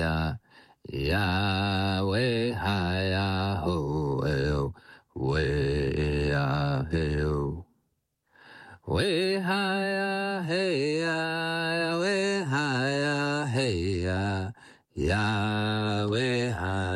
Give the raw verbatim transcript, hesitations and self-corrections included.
ya, Yahweh haya ho el, we ya heo. We haya hey ya, we haya hey ya, Yahweh haya.